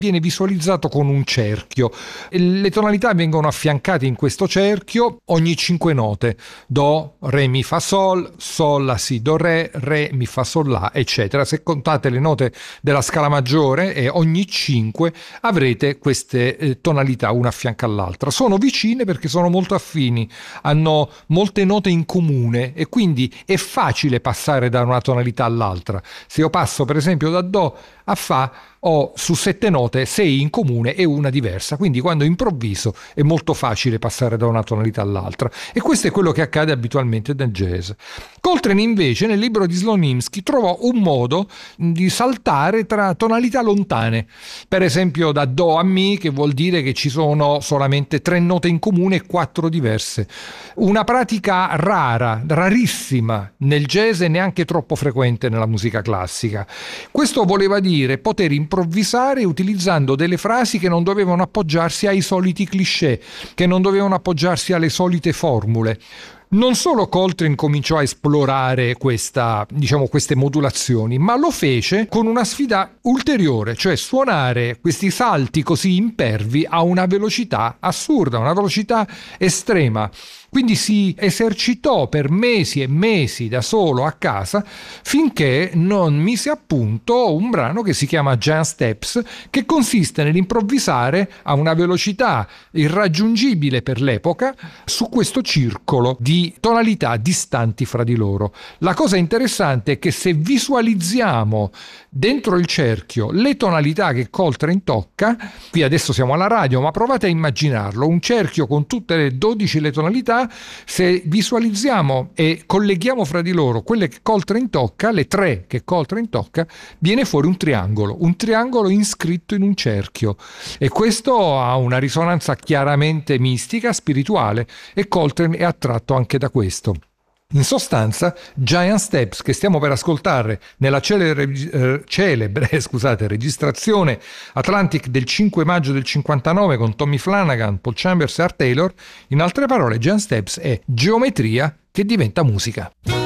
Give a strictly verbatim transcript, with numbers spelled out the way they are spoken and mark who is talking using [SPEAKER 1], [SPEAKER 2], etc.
[SPEAKER 1] viene visualizzato con un cerchio. Le tonalità vengono affiancate in questo cerchio ogni cinque note: do, re, mi, fa, sol, sol, la, si, do, re, re, mi, fa, sol, la, eccetera. Se contate le note della scala maggiore, e ogni cinque avrete queste eh, tonalità una a fianco all'altra. Sono vicine perché sono molto affini, hanno molte note in comune e quindi è facile passare da una tonalità all'altra. Se io passo per esempio da do a fa, ho su sette note sei in comune e una diversa, quindi quando improvviso è molto facile passare da una tonalità all'altra, e questo è quello che accade abitualmente nel jazz. Coltrane invece nel libro di Slonimsky trovò un modo di saltare tra tonalità lontane, per esempio da do a mi, che vuol dire che ci sono solamente tre note in comune e quattro diverse, una pratica rara, rarissima nel jazz e neanche troppo frequente nella musica classica. Questo voleva dire poter improvvisare utilizzando delle frasi che non dovevano appoggiarsi ai soliti cliché, che non dovevano appoggiarsi alle solite formule. Non solo Coltrane cominciò a esplorare questa, diciamo, queste modulazioni, ma lo fece con una sfida ulteriore, cioè suonare questi salti così impervi a una velocità assurda, una velocità estrema. Quindi si esercitò per mesi e mesi da solo a casa finché non mise a punto un brano che si chiama Giant Steps, che consiste nell'improvvisare a una velocità irraggiungibile per l'epoca su questo circolo di tonalità distanti fra di loro. La cosa interessante è che se visualizziamo dentro il cerchio le tonalità che Coltrane tocca, qui adesso siamo alla radio, ma provate a immaginarlo, un cerchio con tutte le dodici le tonalità. Se visualizziamo e colleghiamo fra di loro quelle che Coltrane tocca, le tre che Coltrane tocca, viene fuori un triangolo, un triangolo iscritto in un cerchio, e questo ha una risonanza chiaramente mistica, spirituale, e Coltrane è attratto anche da questo. In sostanza, Giant Steps, che stiamo per ascoltare nella celebre, eh, celebre scusate, registrazione Atlantic del cinque maggio del cinquantanove con Tommy Flanagan, Paul Chambers e Art Taylor, in altre parole Giant Steps è geometria che diventa musica.